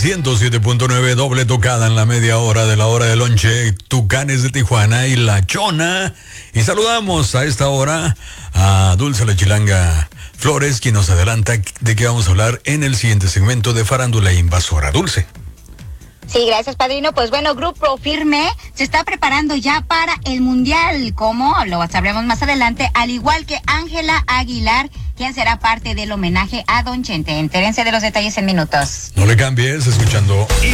107.9, doble tocada en la media hora de la hora de lonche, Tucanes de Tijuana y La Chona. Y saludamos a esta hora a Dulce la Chilanga Flores, quien nos adelanta de qué vamos a hablar en el siguiente segmento de Farándula Invasora. Dulce. Sí, gracias, padrino. Pues bueno, Grupo Firme se está preparando ya para el Mundial, como lo sabremos más adelante, al igual que Ángela Aguilar, quien será parte del homenaje a Don Chente. Entérense de los detalles en minutos. No le cambies, escuchando